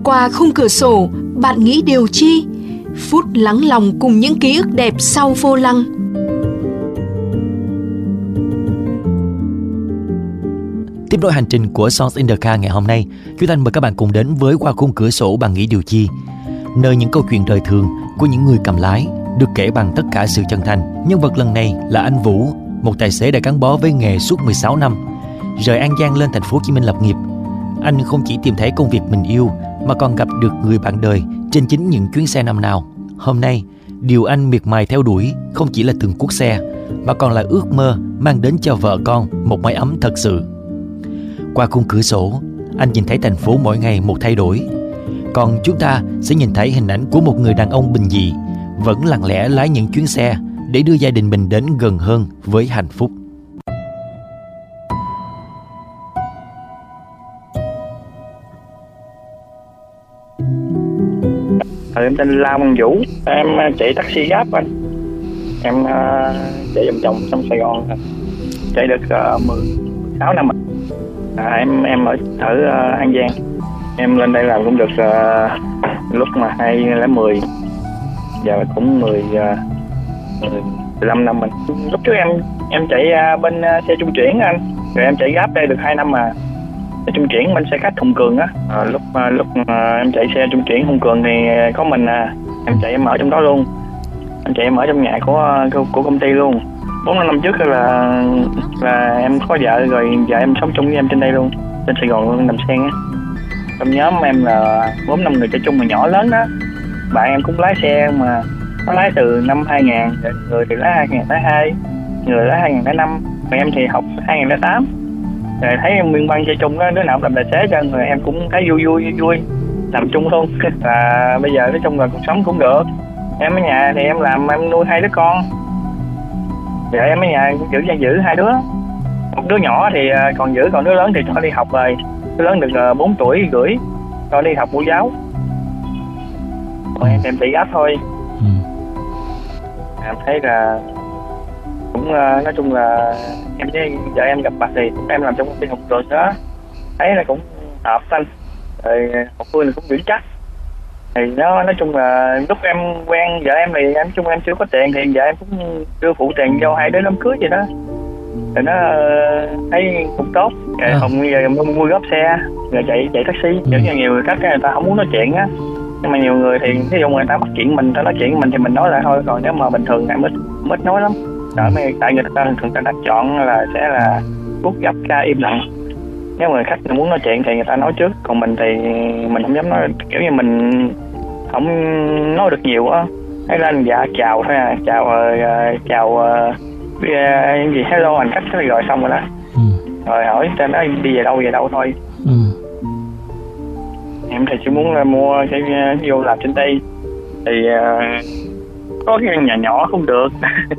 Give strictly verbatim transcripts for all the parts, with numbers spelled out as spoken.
Qua khung cửa sổ, bạn nghĩ điều chi? Phút lắng lòng cùng những ký ức đẹp sau vô lăng. Tiếp nối hành trình của Songs in the Car ngày hôm nay, Duy Thanh mời các bạn cùng đến với Qua khung cửa sổ bạn nghĩ điều chi, nơi những câu chuyện đời thường của những người cầm lái được kể bằng tất cả sự chân thành. Nhân vật lần này là anh Vũ, một tài xế đã gắn bó với nghề suốt mười sáu năm. Rời An Giang lên thành phố Hồ Chí Minh lập nghiệp, anh không chỉ tìm thấy công việc mình yêu mà còn gặp được người bạn đời trên chính những chuyến xe năm nào. Hôm nay, điều anh miệt mài theo đuổi không chỉ là từng cuốc xe mà còn là ước mơ mang đến cho vợ con một mái ấm thật sự. Qua khung cửa sổ, anh nhìn thấy thành phố mỗi ngày một thay đổi. Còn chúng ta sẽ nhìn thấy hình ảnh của một người đàn ông bình dị, vẫn lặng lẽ lái những chuyến xe để đưa gia đình mình đến gần hơn với hạnh phúc. Em tên La Văn Vũ, em chạy taxi Grab anh. Em uh, chạy vòng vòng trong Sài Gòn, chạy được uh, mười sáu năm. À, em em ở ở uh, An Giang. Em lên đây làm cũng được uh, lúc mà hai không một không, giờ cũng mười, uh, mười lăm năm mình. Lúc trước em em chạy uh, bên uh, xe trung chuyển anh, rồi em chạy Grab đây được hai năm mà. Xe trung chuyển bên xe khách Hùng Cường á. À, lúc uh, lúc uh, em chạy xe trung chuyển Hùng Cường thì có mình à, em chạy em ở trong đó luôn. Em chạy em ở trong nhà của của, của công ty luôn. Bốn năm trước là là em có vợ rồi, vợ em sống chung với em trên đây luôn, trên Sài Gòn luôn, Đầm Sen á. Trong nhóm em là bốn năm người chơi chung mà nhỏ lớn đó. Bạn em cũng lái xe mà nó lái từ năm hai không không, người thì lái hai không không hai, người lái hai không không năm, còn em thì học hai không không tám. Rồi thấy em nguyên văn chơi chung đó, đứa nào cũng làm tài xế cho, người em cũng thấy vui vui vui làm chung luôn. Và bây giờ nói chung là cuộc sống cũng được. Em ở nhà thì em làm, em nuôi hai đứa con. Giờ em ở nhà cũng giữ giữ hai đứa. Một đứa nhỏ thì còn giữ, còn đứa lớn thì cho đi học rồi. Đứa lớn được bốn tuổi rưỡi, cho đi học mẫu giáo. Còn em chạy Grab thôi. Ừ. Em thấy là cũng nói chung là em với vợ em gặp mặt thì em làm trong công ty Hồng Cường đó, thấy là cũng hợp anh, rồi Hồng Phương thì cũng vững chắc. Thì nó nói chung là lúc em quen vợ em thì em chung em chưa có tiền thì vợ em cũng đưa phụ tiền cho hai đứa đám cưới vậy đó. Rồi nó thấy cũng tốt. Rồi à. Hồng giờ mua, mua góp xe rồi chạy chạy taxi. Ừ. Kiểu như nhiều người khác người ta không muốn nói chuyện á, nhưng mà nhiều người thì ví dụ người ta bắt chuyện mình, ta nói chuyện mình thì mình nói lại thôi. Còn nếu mà bình thường em ít ít nói lắm. Đó, tại người ta thường ta đặt chọn là sẽ là cút gấp ca im lặng. Nếu người khách muốn nói chuyện thì người ta nói trước, còn mình thì mình không dám nói, kiểu như mình không nói được nhiều á. Hay lên dạ chào thôi à, chào uh, chào uh, gì hello hành khách rồi xong rồi đó. Ừ. Rồi hỏi tên đó đi về đâu về đâu thôi. Ừ. Em thì chỉ muốn là mua cái vô làm trên đây thì uh, có cái nhà nhỏ không được.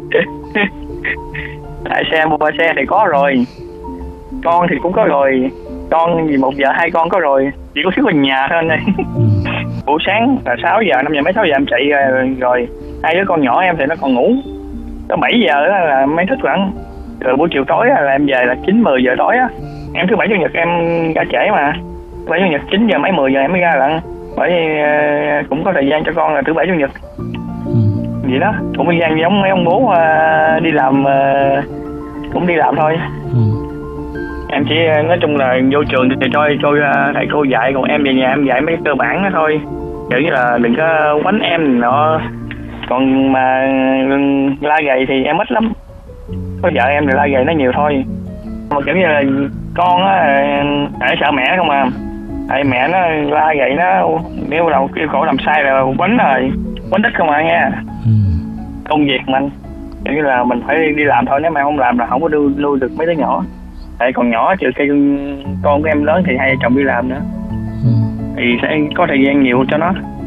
Tại xe mua xe thì có rồi, con thì cũng có rồi, con gì một vợ hai con có rồi, chỉ có thiếu ở nhà thôi anh ơi. Ừ. Buổi sáng là sáu giờ, năm giờ mấy sáu giờ em chạy rồi, rồi hai đứa con nhỏ em thì nó còn ngủ, tới bảy giờ là mấy thức lận, rồi buổi chiều tối là em về là chín mười giờ tối á. Em thứ bảy chủ nhật em ra trễ mà, thứ bảy chủ nhật chín giờ mấy mười giờ em mới ra lận, bởi vì cũng có thời gian cho con là thứ bảy chủ nhật. Vậy đó, cũng thời gian giống mấy ông bố uh, đi làm uh, cũng đi làm thôi. Ừ. Em chỉ nói chung là vô trường thì cho cho uh, thầy cô dạy, còn em về nhà em dạy mấy cơ bản đó thôi, kiểu như là đừng có quánh em nọ. Còn mà la gầy thì em ít lắm, có vợ em thì la gầy nó nhiều thôi. Mà kiểu như là con á, tại sợ mẹ không à, tại mẹ nó la gầy nó, nếu đầu kêu cổ làm sai là quánh rồi, quánh đích không à nha. Ừ. Công việc mình kiểu như là mình phải đi làm thôi, nếu mà không làm là không có nuôi, nuôi được mấy đứa nhỏ. Tại còn nhỏ trừ khi con của em lớn thì hai vợ chồng đi làm nữa. Ừ. Thì sẽ có thời gian nhiều cho nó.